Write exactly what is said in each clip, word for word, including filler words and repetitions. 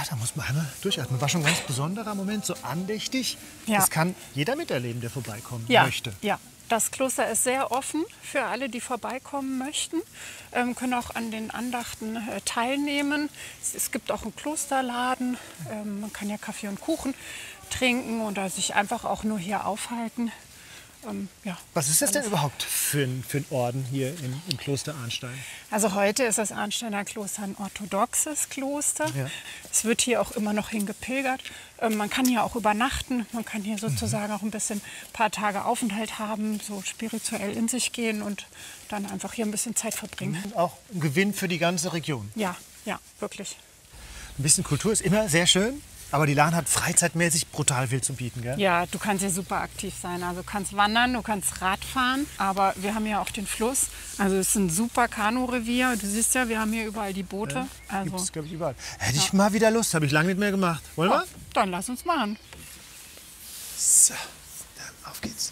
da muss man einmal durchatmen. War schon ein ganz besonderer Moment, so andächtig. Ja. Das kann jeder miterleben, der vorbeikommen Ja, möchte. ja. Das Kloster ist sehr offen für alle, die vorbeikommen möchten, ähm, können auch an den Andachten äh, teilnehmen. Es, es gibt auch einen Klosterladen, ähm, man kann ja Kaffee und Kuchen trinken oder sich einfach auch nur hier aufhalten. Ähm, ja, Was ist das denn überhaupt für ein, für ein Orden hier im, im Kloster Arnstein? Also heute ist das Arnsteiner Kloster ein orthodoxes Kloster. Ja. Es wird hier auch immer noch hingepilgert. Ähm, man kann hier auch übernachten. Man kann hier sozusagen auch ein bisschen ein paar Tage Aufenthalt haben, so spirituell in sich gehen und dann einfach hier ein bisschen Zeit verbringen. Und auch ein Gewinn für die ganze Region. Ja, ja, wirklich. Ein bisschen Kultur ist immer sehr schön, aber die Lahn hat freizeitmäßig brutal viel zu bieten, gell? Ja, du kannst hier super aktiv sein. Also du kannst wandern, du kannst Rad fahren, aber wir haben ja auch den Fluss. Also es ist ein super Kanurevier. Du siehst ja, wir haben hier überall die Boote. Ja, Also, gibt's, glaub ich, überall. Hätte ich mal wieder Lust, habe ich lange nicht mehr gemacht. Wollen wir? oh, dann lass uns machen. So, dann auf geht's.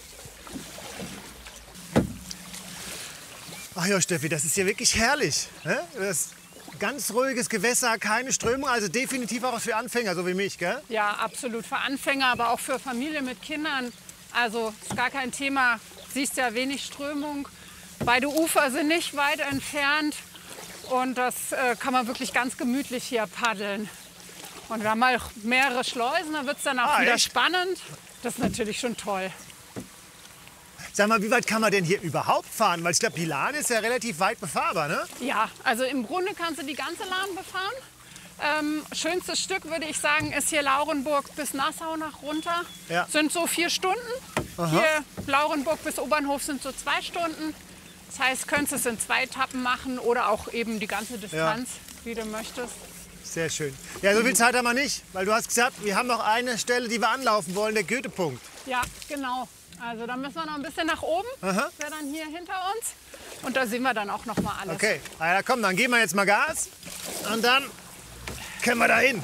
Ach ja, Steffi, das ist ja wirklich herrlich. Ne? Das ganz ruhiges Gewässer, keine Strömung, also definitiv auch was für Anfänger, so wie mich, gell? Ja, absolut. Für Anfänger, aber auch für Familien mit Kindern. Also ist gar kein Thema. Siehst ja wenig Strömung. Beide Ufer sind nicht weit entfernt. Und das äh, kann man wirklich ganz gemütlich hier paddeln. Und wir haben mal mehrere Schleusen, da wird es dann auch Ah, wieder echt? spannend. Das ist natürlich schon toll. Sag mal, wie weit kann man denn hier überhaupt fahren? Weil ich glaube, die Lahn ist ja relativ weit befahrbar, ne? Ja, also im Grunde kannst du die ganze Lahn befahren. Ähm, schönstes Stück, würde ich sagen, ist hier Laurenburg bis Nassau nach runter. Ja. Sind so vier Stunden. Hier Laurenburg bis Obernhof sind so zwei Stunden. Das heißt, könntest es in zwei Etappen machen oder auch eben die ganze Distanz, wie du möchtest. Sehr schön. Ja, so viel Zeit haben wir nicht, weil du hast gesagt, wir haben noch eine Stelle, die wir anlaufen wollen, der Goethepunkt. Ja, genau. Also da müssen wir noch ein bisschen nach oben. Aha. Das wäre dann hier hinter uns. Und da sehen wir dann auch noch mal alles. Okay, ah, ja, komm, dann geben wir jetzt mal Gas und dann können wir da hin.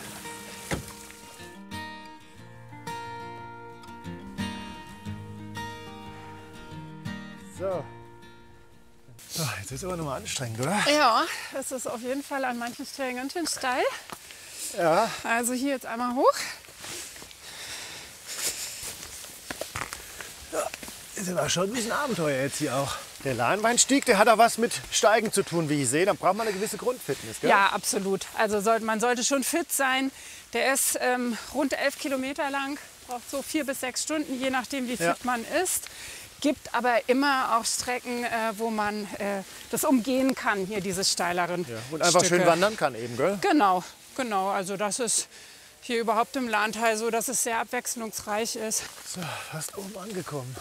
So. So, jetzt ist es aber noch mal anstrengend, oder? Ja, es ist auf jeden Fall an manchen Stellen ganz schön steil. Ja. Also hier jetzt einmal hoch. Ist aber schon ein bisschen Abenteuer jetzt hier auch. Der Lahnweinstieg, der hat auch was mit Steigen zu tun, wie ich sehe. Da braucht man eine gewisse Grundfitness, gell? Ja, absolut. Also sollte, man sollte schon fit sein. Der ist ähm, rund elf Kilometer lang, braucht so vier bis sechs Stunden, je nachdem, wie fit Ja. man ist. Gibt aber immer auch Strecken, äh, wo man äh, das umgehen kann, hier diese steileren Ja, und einfach Stücke. schön wandern kann eben, gell? Genau, genau. Also das ist hier überhaupt im Lahntal so, dass es sehr abwechslungsreich ist. So, fast oben angekommen.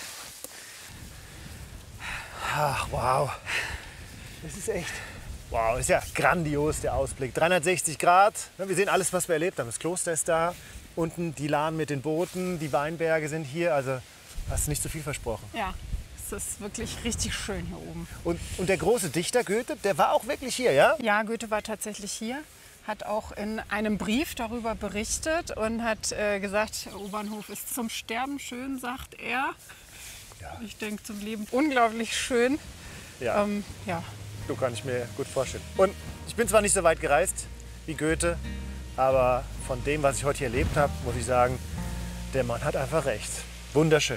Ach, wow. Das ist echt, wow, ist ja grandios, der Ausblick. dreihundertsechzig Grad, wir sehen alles, was wir erlebt haben. Das Kloster ist da, unten die Lahn mit den Booten, die Weinberge sind hier. Also hast du nicht zu viel versprochen. Ja, es ist wirklich richtig schön hier oben. Und, und der große Dichter Goethe, der war auch wirklich hier, ja? Ja, Goethe war tatsächlich hier, hat auch in einem Brief darüber berichtet und hat äh, gesagt, Obernhof ist zum Sterben schön, sagt er. Ja. Ich denke, zum Leben unglaublich schön. Ja, Ähm, ja. so kann ich mir gut vorstellen. Und ich bin zwar nicht so weit gereist wie Goethe, aber von dem, was ich heute hier erlebt habe, muss ich sagen, der Mann hat einfach recht. Wunderschön.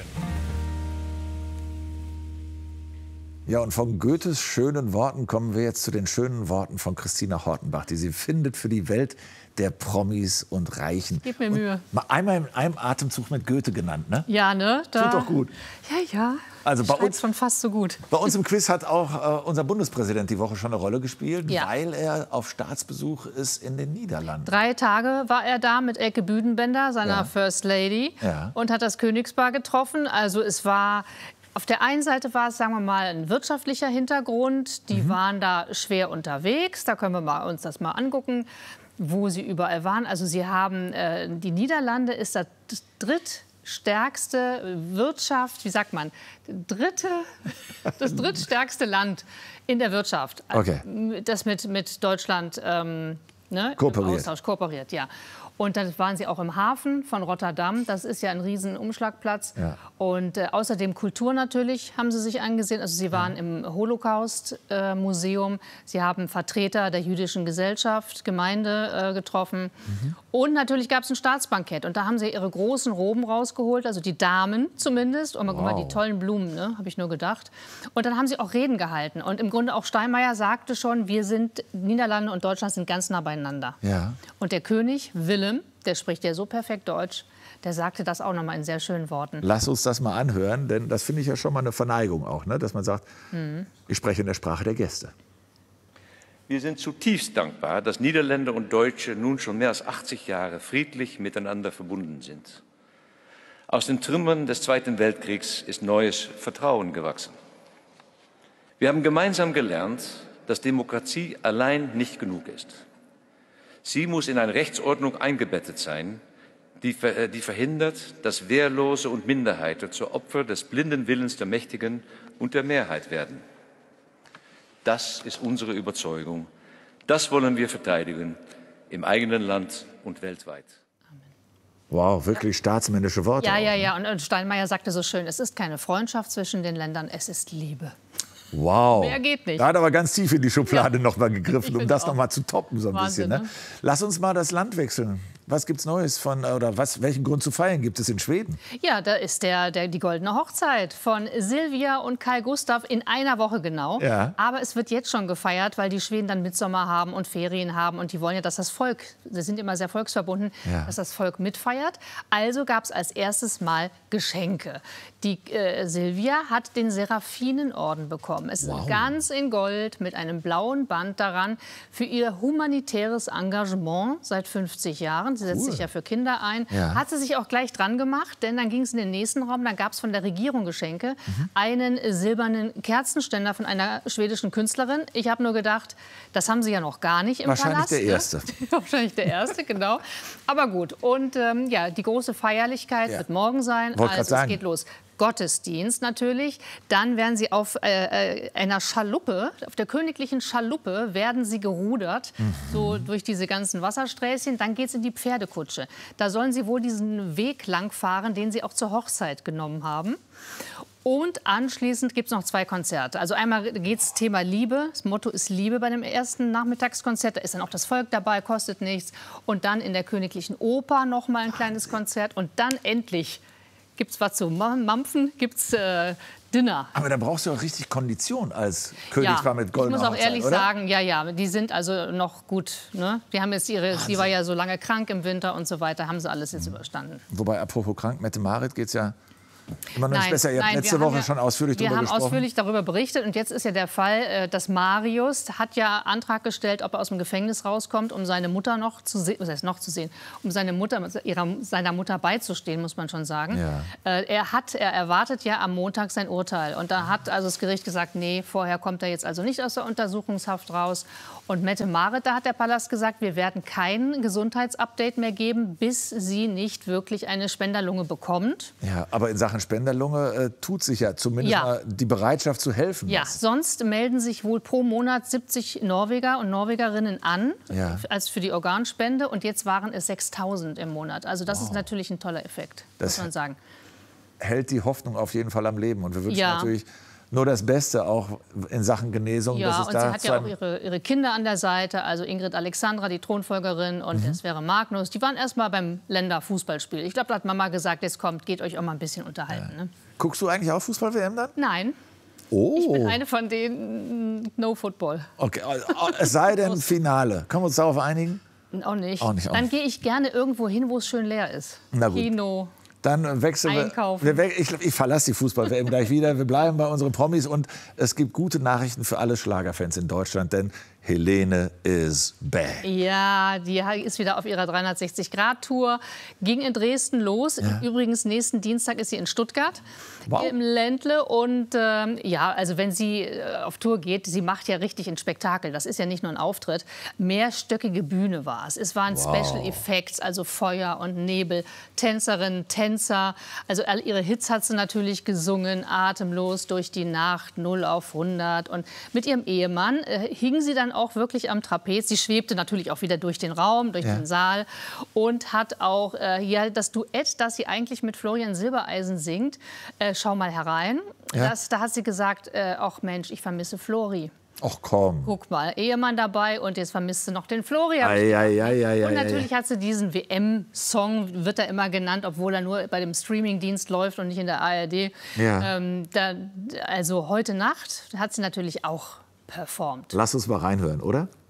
Ja, und von Goethes schönen Worten kommen wir jetzt zu den schönen Worten von Christina Hortenbach, die sie findet für die Welt der Promis und Reichen. Gib mir Mühe. Und mal einmal in einem Atemzug mit Goethe genannt, ne? Ja, ne? Da, Tut doch gut. Ja, ja. Also bei Schreibt's uns- schon fast so gut. Bei uns im Quiz hat auch äh, unser Bundespräsident die Woche schon eine Rolle gespielt, Ja. weil er auf Staatsbesuch ist in den Niederlanden. Drei Tage war er da mit Elke Büdenbender, seiner Ja. First Lady, Ja. und hat das Königspaar getroffen. Also es war, auf der einen Seite war es, sagen wir mal, ein wirtschaftlicher Hintergrund. Die waren da schwer unterwegs. Da können wir mal, uns das mal angucken, wo sie überall waren. Also sie haben, äh, die Niederlande ist das drittstärkste Wirtschaft, wie sagt man, dritte, das drittstärkste Land in der Wirtschaft. Okay. Das mit, mit Deutschland ähm, ne, im Kooperiert. Austausch kooperiert, ja. Und dann waren sie auch im Hafen von Rotterdam. Das ist ja ein riesen Umschlagplatz. Ja. Und äh, außerdem Kultur natürlich haben sie sich angesehen. Also sie waren ja. im Holocaust-Museum. Äh, sie haben Vertreter der jüdischen Gesellschaft, Gemeinde äh, getroffen. Mhm. Und natürlich gab es ein Staatsbankett. Und da haben sie ihre großen Roben rausgeholt, also die Damen zumindest. Und mal, wow. guck mal, die tollen Blumen, ne? Habe ich nur gedacht. Und dann haben sie auch Reden gehalten. Und im Grunde auch Steinmeier sagte schon, wir sind, Niederlande und Deutschland sind ganz nah beieinander. Ja. Und der König Willem, der spricht ja so perfekt Deutsch, der sagte das auch noch mal in sehr schönen Worten. Lass uns das mal anhören, denn das finde ich ja schon mal eine Verneigung auch, ne? Dass man sagt, mhm. ich spreche in der Sprache der Gäste. Wir sind zutiefst dankbar, dass Niederländer und Deutsche nun schon mehr als achtzig Jahre friedlich miteinander verbunden sind. Aus den Trümmern des Zweiten Weltkriegs ist neues Vertrauen gewachsen. Wir haben gemeinsam gelernt, dass Demokratie allein nicht genug ist. Sie muss in eine Rechtsordnung eingebettet sein, die, die verhindert, dass Wehrlose und Minderheiten zu Opfer des blinden Willens der Mächtigen und der Mehrheit werden. Das ist unsere Überzeugung. Das wollen wir verteidigen, im eigenen Land und weltweit. Wow, wirklich staatsmännische Worte. Ja, ja, ja. Und Steinmeier sagte so schön, es ist keine Freundschaft zwischen den Ländern, es ist Liebe. Wow. Mehr geht nicht. Da hat aber ganz tief in die Schublade ja. noch mal gegriffen, um das auch. noch mal zu toppen so ein Wahnsinn, bisschen. Ne? Ne? Lass uns mal das Land wechseln. Was gibt's Neues von oder was? Welchen Grund zu feiern gibt es in Schweden? Ja, da ist der, der die goldene Hochzeit von Silvia und Carl Gustaf in einer Woche genau. Ja. Aber es wird jetzt schon gefeiert, weil die Schweden dann Mitsommer haben und Ferien haben und die wollen ja, dass das Volk, sie sind immer sehr volksverbunden, ja. dass das Volk mitfeiert. Also gab es als erstes Mal Geschenke. Die äh, Silvia hat den Seraphinenorden bekommen. Es wow. ist ganz in Gold mit einem blauen Band daran für ihr humanitäres Engagement seit fünfzig Jahren. Sie setzt cool. sich ja für Kinder ein. Ja. Hat sie sich auch gleich dran gemacht, denn dann ging es in den nächsten Raum. Dann gab es von der Regierung Geschenke. Mhm. Einen silbernen Kerzenständer von einer schwedischen Künstlerin. Ich habe nur gedacht, das haben sie ja noch gar nicht im Wahrscheinlich Palast. Der erste. Ne? Wahrscheinlich der erste, genau. Aber gut. Und ähm, ja, die große Feierlichkeit ja. wird morgen sein. Wollt also es geht los. Gottesdienst natürlich. Dann werden sie auf äh, einer Schaluppe, auf der königlichen Schaluppe, werden sie gerudert, mhm. so durch diese ganzen Wassersträßchen. Dann geht es in die Pferdekutsche. Da sollen sie wohl diesen Weg lang fahren, den sie auch zur Hochzeit genommen haben. Und anschließend gibt es noch zwei Konzerte. Also einmal geht es Thema Liebe. Das Motto ist Liebe bei dem ersten Nachmittagskonzert. Da ist dann auch das Volk dabei, kostet nichts. Und dann in der Königlichen Oper noch mal ein kleines Konzert. Und dann endlich gibt es was zu mampfen, gibt es äh, Dinner. Aber da brauchst du auch richtig Kondition als Königspaar ja, mit goldener Ich muss auch Hochzeit, ehrlich oder? sagen, ja, ja, die sind also noch gut. Ne? Die haben jetzt ihre, sie war ja so lange krank im Winter und so weiter, haben sie alles jetzt mhm. überstanden. Wobei, apropos krank, Mette-Marit geht's ja immer noch nein, nicht besser. Ihr habt nein, letzte Woche ja, schon ausführlich darüber gesprochen. Wir haben ausführlich darüber berichtet. Und jetzt ist ja der Fall, dass Marius hat ja Antrag gestellt, ob er aus dem Gefängnis rauskommt, um seine Mutter noch zu sehen, was heißt noch zu sehen, um seine Mutter, ihrer, seiner Mutter beizustehen, muss man schon sagen. Ja. Er hat, er erwartet ja am Montag sein Urteil. Und da hat also das Gericht gesagt, nee, vorher kommt er jetzt also nicht aus der Untersuchungshaft raus. Und Mette-Marit, da hat der Palast gesagt, wir werden kein Gesundheitsupdate mehr geben, bis sie nicht wirklich eine Spenderlunge bekommt. Ja, aber in Sachen Spenderlunge äh, tut sich ja zumindest ja. mal die Bereitschaft zu helfen. Ja, was. Sonst melden sich wohl pro Monat siebzig Norweger und Norwegerinnen an, ja. als für die Organspende. Und jetzt waren es sechstausend im Monat. Also das wow. ist natürlich ein toller Effekt, das muss man sagen. Hält die Hoffnung auf jeden Fall am Leben. Und wir wünschen ja. natürlich nur das Beste, auch in Sachen Genesung. Ja, dass es und da sie hat ja auch ihre, ihre Kinder an der Seite, also Ingrid Alexandra, die Thronfolgerin, und mhm. es wäre Magnus. Die waren erst mal beim Länderfußballspiel. Ich glaube, da hat Mama gesagt, jetzt kommt, geht euch auch mal ein bisschen unterhalten. Ja. Ne? Guckst du eigentlich auch Fußball-W M dann? Nein. Oh. Ich bin eine von denen, no Football. Okay, es sei denn Finale. Können wir uns darauf einigen? Auch nicht. Auch nicht auch. Dann gehe ich gerne irgendwo hin, wo es schön leer ist. Na gut. Kino. Dann wechseln wir. wir ich, ich verlasse die Fußball-W M gleich wieder. Wir bleiben bei unseren Promis. Und es gibt gute Nachrichten für alle Schlagerfans in Deutschland. Denn Helene is back. Ja, die ist wieder auf ihrer dreihundertsechzig Grad Tour. Ging in Dresden los. Ja. Übrigens, nächsten Dienstag ist sie in Stuttgart. Wow. Im Ländle. Und ähm, ja, also wenn sie äh, auf Tour geht, sie macht ja richtig ein Spektakel. Das ist ja nicht nur ein Auftritt. Mehrstöckige Bühne war es. Es waren wow. Special Effects, also Feuer und Nebel. Tänzerinnen, Tänzer. Also all ihre Hits hat sie natürlich gesungen. Atemlos durch die Nacht, null auf hundert. Und mit ihrem Ehemann äh, hingen sie dann auch wirklich am Trapez. Sie schwebte natürlich auch wieder durch den Raum, durch Ja. den Saal und hat auch äh, hier das Duett, das sie eigentlich mit Florian Silbereisen singt. Äh, schau mal herein. Ja. Das, da hat sie gesagt, äh, ach Mensch, ich vermisse Flori. Ach komm. Guck mal, Ehemann dabei und jetzt vermisst sie noch den Florian. Ei, ei, ei, ei, Und ei, natürlich ei. hat sie diesen W M-Song, wird er immer genannt, obwohl er nur bei dem Streamingdienst läuft und nicht in der A R D. Ja. Ähm, da, also heute Nacht hat sie natürlich auch performt. Lass uns mal reinhören, oder?